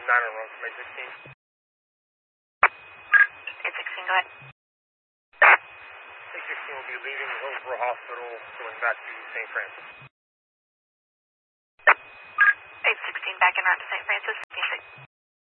911 from 816. 816, go ahead. 816 will be leaving Hillsborough Hospital, going back to St. Francis. 816 back en route to St. Francis.